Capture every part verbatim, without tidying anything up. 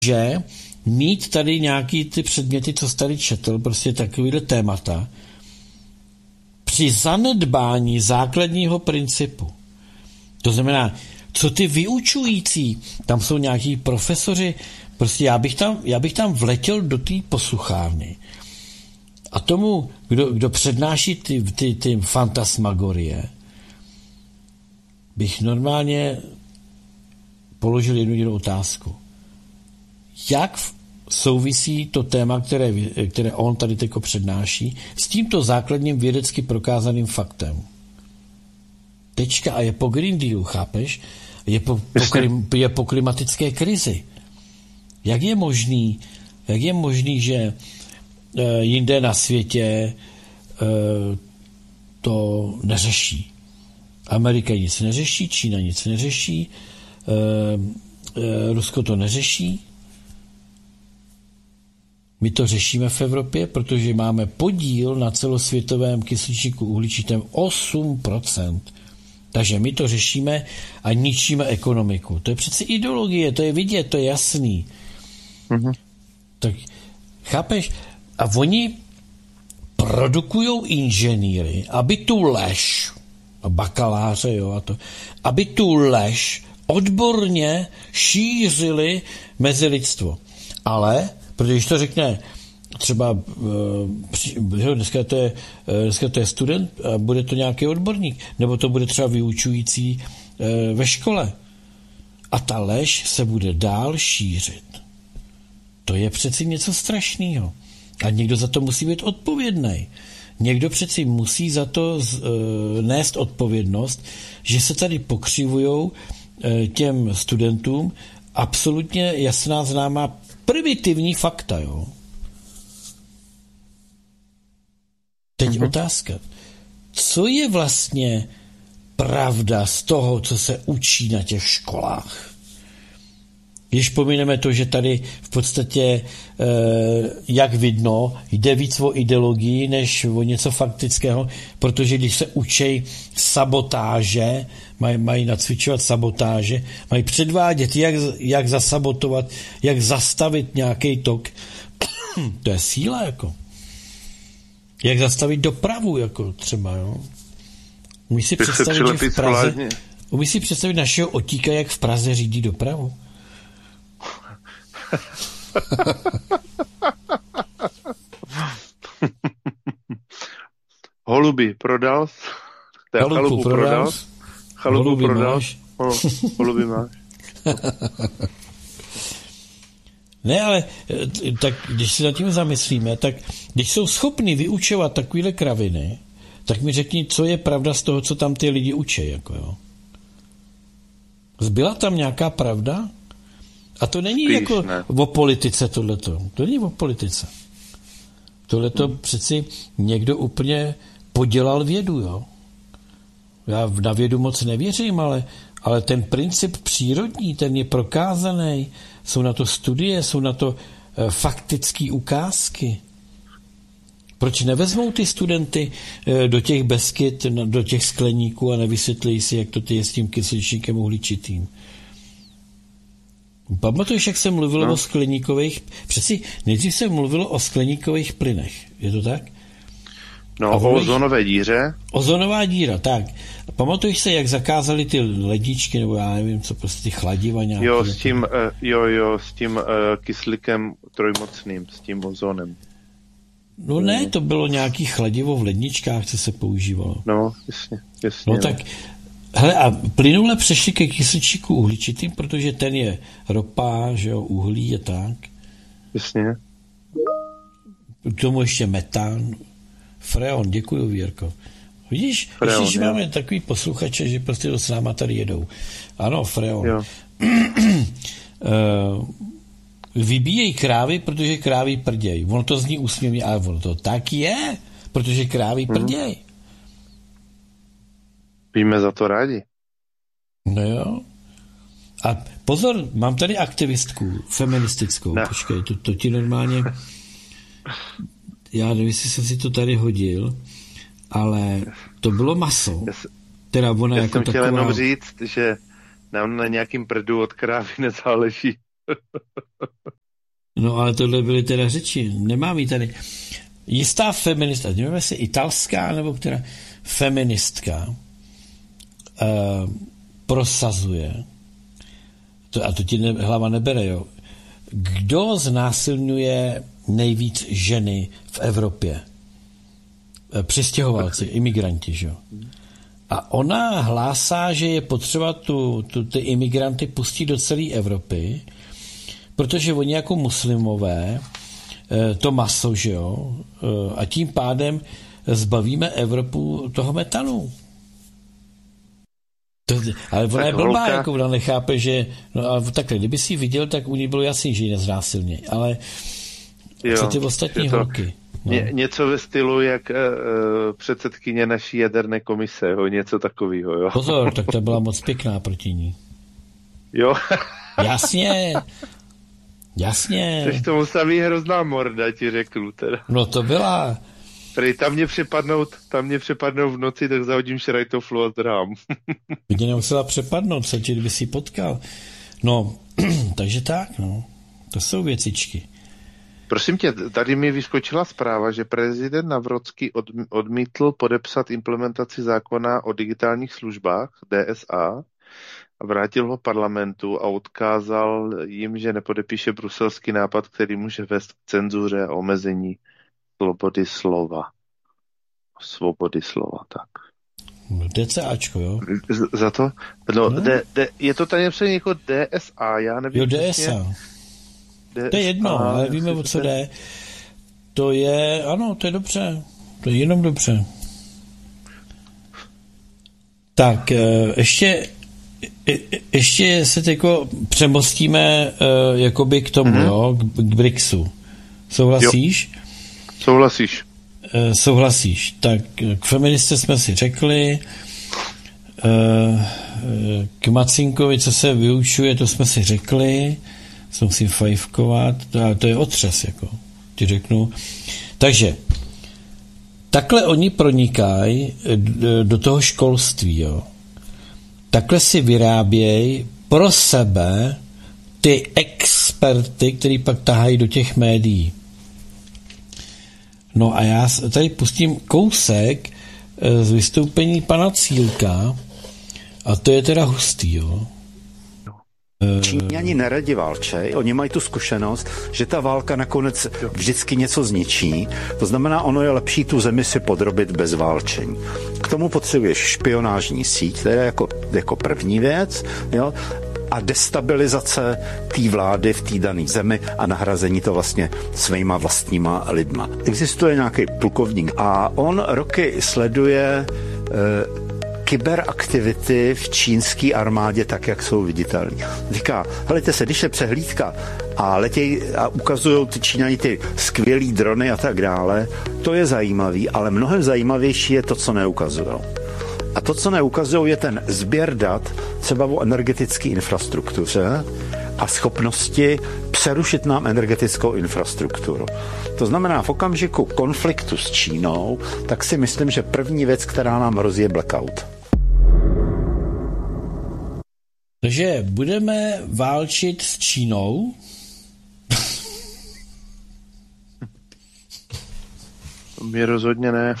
že mít tady nějaký ty předměty, co jsi tady četl, prostě takovýhle témata, při zanedbání základního principu. To znamená, co ty vyučující, tam jsou nějaký profesoři, prostě já bych tam, já bych tam vletěl do té posluchárny a tomu, kdo, kdo přednáší ty, ty, ty fantasmagorie, bych normálně položil jednu jednu otázku. Jak souvisí to téma, které, které on tady teď přednáší, s tímto základním vědecky prokázaným faktem? Tečka a je po Green Dealu, chápeš? Je po, po, klim, je po klimatické krizi. Jak je možný, jak je možný, že uh, jinde na světě uh, to neřeší? Amerika nic neřeší, Čína nic neřeší, uh, uh, Rusko to neřeší. My to řešíme v Evropě, protože máme podíl na celosvětovém kysličníku uhličitém osm procent. Takže my to řešíme a ničíme ekonomiku. To je přece ideologie, to je vidět, to je jasný. Mm-hmm. Tak chápeš? A oni produkujou inženýry, aby tu lež, a bakaláře, jo, a to, aby tu lež odborně šířili mezi lidstvo. Ale, protože když to řekne třeba dneska to, je, dneska to je student a bude to nějaký odborník, nebo to bude třeba vyučující ve škole. A ta lež se bude dál šířit. To je přeci něco strašného. A někdo za to musí být odpovědný. Někdo přeci musí za to z, e, nést odpovědnost, že se tady pokřivujou e, těm studentům absolutně jasná známá primitivní fakta, jo. Teď mm-hmm. otázka. Co je vlastně pravda z toho, co se učí na těch školách? Když pomineme to, že tady v podstatě, e, jak vidno, jde víc o ideologii, než o něco faktického, protože když se učí sabotáže, mají, mají nacvičovat sabotáže, mají předvádět, jak, jak zasabotovat, jak zastavit nějaký tok. To je síla, jako. Jak zastavit dopravu, jako třeba, jo. Umíš si představit, že v Praze, umíš si představit našeho Otíka, jak v Praze řídí dopravu? Holuby prodal, chalupu, chalupu prodal, prodal chalupu holuby prodal, máš. Holuby máš. Ne, ale tak když se nad tím zamyslíme, tak když jsou schopni vyučovat takovýhle kraviny, tak mi řekni, co je pravda z toho, co tam ty lidi učí, jako jo. Zbyla tam nějaká pravda? A to není Spíš, jako ne. o politice tohleto. To není o politice. Tohleto hmm. přeci někdo úplně podělal vědu, jo. Já na vědu moc nevěřím, ale, ale ten princip přírodní, ten je prokázaný. Jsou na to studie, jsou na to e, faktické ukázky. Proč nevezmou ty studenty e, do těch Beskyd, do těch skleníků a nevysvětlí si, jak to ty je s tím kysličníkem uhličitým? Pamatuješ, jak se mluvilo no. o skleníkových... Přeci nejdřív se mluvilo o skleníkových plynech. Je to tak? No, o ozonové díře. Ozonová díra, tak. Pamatuješ se, jak zakázali ty ledničky, nebo já nevím, co prostě ty chladiva nějaké? Jo, s tím, uh, jo, jo, s tím uh, kyslíkem trojmocným, s tím ozonem. No ne, to bylo nějaký chladivo v ledničkách, co se používalo. No, jasně, jasně. No tak, hele, a plynule přešli ke kysličníku uhličitým, protože ten je ropa, že jo, uhlí je tak. Jasně. K tomu ještě metán. Freon, děkuju, Vírko. Vidíš, Freon, ještě, že máme takový posluchače, že prostě to s náma tady jedou. Ano, freon. Jo. Vybíjejí krávy, protože krávy prdějí. Ono to zní úsměvně, ale ono to tak je, protože krávy hmm. prdějí. Víme za to rádi. No jo. A pozor, mám tady aktivistku, feministickou. Ne. Počkej, to, to ti normálně... Já nevím, jestli jsem si to tady hodil, ale to bylo maso. Já, teda ona já jako jsem taková... chtěl jenom říct, že nám na nějakým prdu od krávy nezáleží. No ale tohle byly teda řeči. Nemám ji tady. Jistá feministka, nevím, jestli italská, nebo která feministka uh, prosazuje, to, a to ti ne, hlava nebere, jo, kdo znásilňuje nejvíc ženy v Evropě? Přistěhovalci, imigranti, že jo. A ona hlásá, že je potřeba tu, tu, ty imigranty pustit do celé Evropy, protože oni jako muslimové to maso, že jo, a tím pádem zbavíme Evropu toho metanu. To, ale ona je blbá, jako ona nechápe, že, no a takhle, kdyby si ji viděl, tak u ní bylo jasný, že ji neznásilně, ale jo, co ty ostatní to, holky? No. Ně, něco ve stylu, jak uh, předsedkyně naší jaderné komise, jo, něco takového, jo. Pozor, tak to byla moc pěkná proti ní. Jo. Jasně, jasně. Což tomu samý hrozná morda, ti řeknu teda. No to byla. Prej, tam mě přepadnou, tam mě přepadnou v noci, tak zahodím šrajtoflu a zdrám. Mě nemusela přepadnout, co ti, kdyby si potkal. No, takže tak, no. To jsou věcičky. Prosím tě, tady mi vyskočila zpráva, že prezident Navrocký odmítl podepsat implementaci zákona o digitálních službách, D S A, a vrátil ho parlamentu a odkázal jim, že nepodepíše bruselský nápad, který může vést k cenzuře a omezení svobody slova. Svobody slova, tak. DCAčko, jo? Z, za to? No, no. De, de, je to tady napsané jako D S A, já nevím. Jo, D S A. D S A. To je jedno, ale víme, o co jde. To je, ano, to je dobře. To je jenom dobře. Tak, ještě ještě se teďko přemostíme jakoby k tomu, mm-hmm. jo, k, k BRICSu. Souhlasíš? Jo. Souhlasíš. Souhlasíš. Tak k feministce jsme si řekli, k Macinkovi, co se vyučuje, to jsme si řekli, se musím fajfkovat, to, to je otřes, jako ti řeknu. Takže takhle oni pronikají do toho školství, jo. Takhle si vyrábějí pro sebe ty experty, který pak tahají do těch médií. No a já tady pustím kousek z vystoupení pana Cílka a to je teda hustý, jo. Číňani neradi válčej, oni mají tu zkušenost, že ta válka nakonec vždycky něco zničí, to znamená, ono je lepší tu zemi si podrobit bez válčení. K tomu potřebuješ špionážní síť, to je jako, jako první věc, jo, a destabilizace té vlády v té dané zemi a nahrazení to vlastně svýma vlastníma lidma. Existuje nějaký plukovník a on roky sleduje e, kyberaktivity v čínské armádě tak, jak jsou viditelné. Říká, helejte se, když je přehlídka a letěj a ukazují ty Číňani ty skvělý drony a tak dále, to je zajímavý, ale mnohem zajímavější je to, co neukazují. A to, co neukazují, je ten sběr dat třeba o energetické infrastruktuře a schopnosti přerušit nám energetickou infrastrukturu. To znamená, v okamžiku konfliktu s Čínou, tak si myslím, že první věc, která nám hrozí, je blackout. Takže budeme válčit s Čínou. Mě rozhodně ne.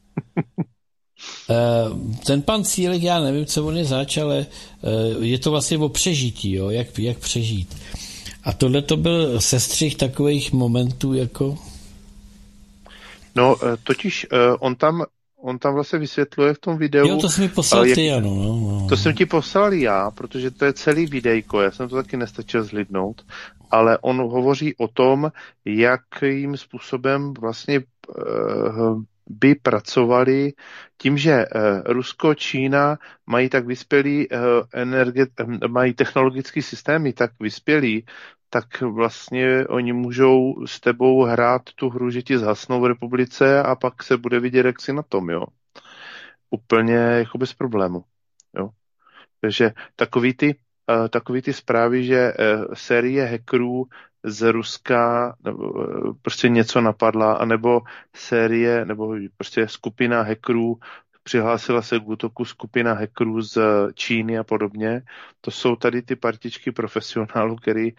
Ten pan Cílek, já nevím, co on je zač, ale je to vlastně o přežití, jo? Jak, jak přežít. A tohle to byl sestřih takových momentů, jako... No, totiž on tam, on tam vlastně vysvětluje v tom videu... Jo, to jsi mi poslal jak, ty, ano. No, no. To jsem ti poslal já, protože to je celý videjko, já jsem to taky nestačil zhlídnout, ale on hovoří o tom, jakým způsobem vlastně uh, by pracovali tím, že uh, Rusko, Čína mají tak vyspělý uh, energet, uh, mají technologický systémy tak vyspělý, tak vlastně oni můžou s tebou hrát tu hru, že ti zhasnou v republice a pak se bude vidět, jak si na tom, jo. Úplně jako bez problému, jo. Takže takový ty, uh, takový ty zprávy, že uh, série hackerů z Ruska nebo, uh, prostě něco napadla, anebo série, nebo prostě skupina hackerů přihlásila se k útoku skupina hackerů z Číny a podobně. To jsou tady ty partičky profesionálů, který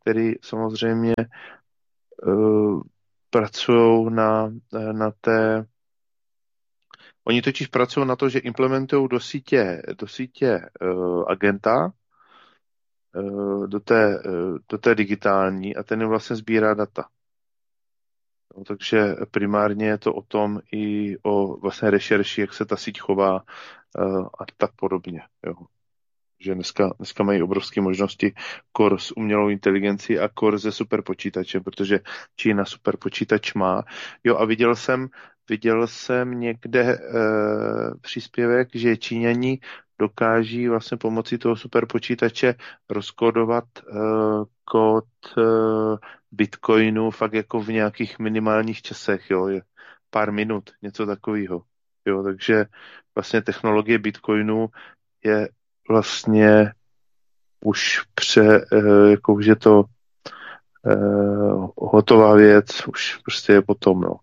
který samozřejmě uh, pracují na, na té... Oni totiž pracují na to, že implementují do sítě, do sítě uh, agenta, uh, do té, uh, do té digitální a ten jim vlastně sbírá data. No, takže primárně je to o tom i o vlastně rešerši, jak se ta síť chová uh, a tak podobně. Jo. Že dneska, dneska mají obrovské možnosti kor s umělou inteligencí a kor se superpočítačem, protože Čína superpočítač má. Jo a viděl jsem, viděl jsem někde e, příspěvek, že Číňani dokáží vlastně pomocí toho superpočítače rozkodovat e, kód e, Bitcoinu fakt jako v nějakých minimálních časech, jo, je pár minut, něco takového. Jo, takže vlastně technologie Bitcoinu je vlastně už pře, jako už je to uh, hotová věc, už prostě je potom, no.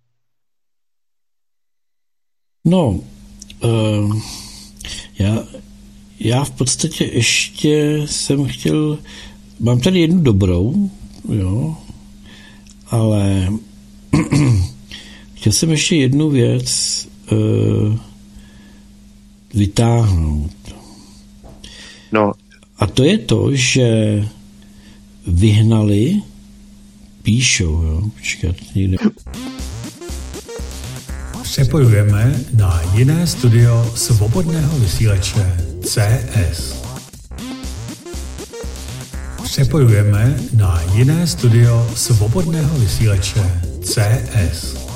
No, uh, já, já v podstatě ještě jsem chtěl, mám tady jednu dobrou, jo, ale chtěl jsem ještě jednu věc uh, vytáhnout. No. A to je to, že vyhnali, píšou, jo, počkat, někde. Přepojujeme na jiné studio svobodného vysílače C S. Přepojujeme na jiné studio svobodného vysílače C S.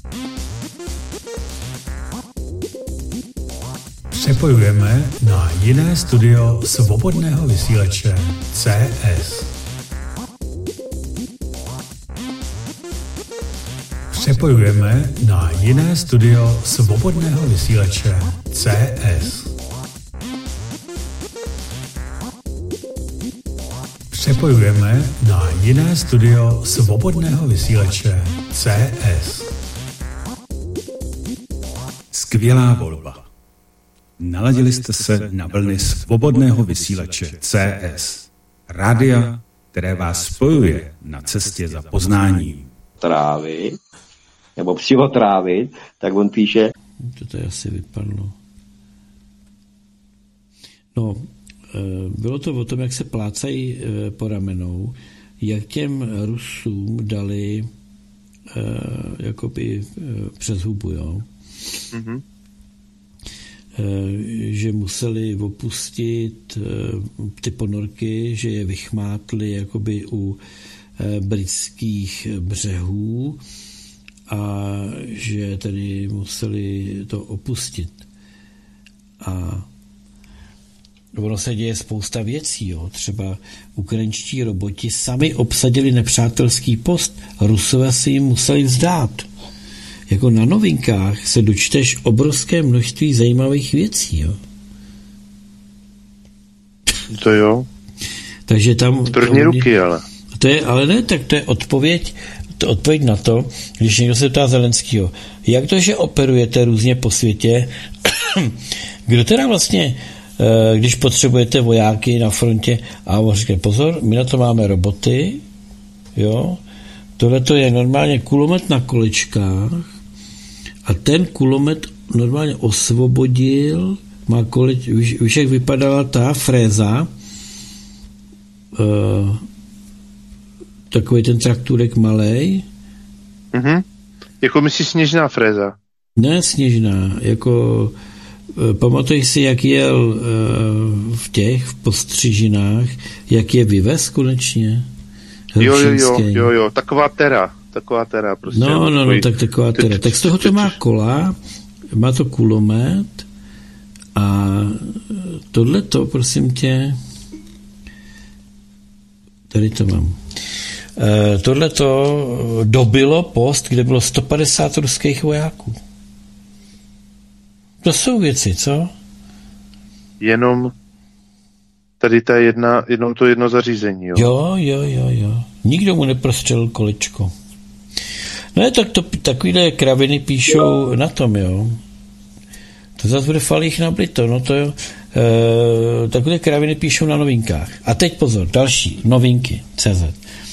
Přepojujeme na jiné studio svobodného vysílače C S. Přepojujeme na jiné studio svobodného vysílače C S. Přepojujeme na jiné studio svobodného vysílače C S. Skvělá volba. Naladili jste se na vlny svobodného vysílače C S. Rádia, které vás spojuje na cestě za poznáním. Trávit, nebo psychotrávit, tak on píše... To tady asi vypadlo. No, bylo to o tom, jak se plácají po ramenou, jak těm Rusům dali jakoby přes hubu, jo. Mm-hmm. Že museli opustit ty ponorky, že je vychmátli jakoby u britských břehů a že tedy museli to opustit. A ono se děje spousta věcí, jo. Třeba ukrajinští roboti sami obsadili nepřátelský post, Rusové si jim museli vzdát. Jako na Novinkách se dočteš obrovské množství zajímavých věcí, jo. To jo. Takže tam... Z první to, ruky, ale. To je, ale ne, tak to je odpověď, to odpověď na to, když někdo se ptá Zelenskýho, jak to, že operujete různě po světě, kdo teda vlastně, když potřebujete vojáky na frontě, a on říká, pozor, my na to máme roboty, jo, tohle to je normálně kulomet na kolečkách a ten kulomet normálně osvobodil, má koleč, už, už jak vypadala ta fréza, uh, takový ten traktůrek malej. Mhm. Jako myslíš sněžná fréza? Ne sněžná, jako uh, pamatuj si, jak jel uh, v těch, v postřižinách, jak je vyvez konečně. Jo, jo, jo, jo, jo, taková tera, taková tera prostě. No, no, no, tak taková tera. Tak z toho to má kola, má to kulomet a tohleto, prosím tě, tady to mám. E, tohleto dobilo post, kde bylo sto padesát ruských vojáků. To jsou věci, co? Jenom tady ta jedna, jednou to jedno zařízení, jo? Jo, jo, jo, jo. Nikdo mu neprostřelil kolečko. No je tak to, takovýhle kraviny píšou na tom, jo. To zase bude falých nablito, no to jo. E, takové kraviny píšou na novinkách. A teď pozor, další novinky C Z.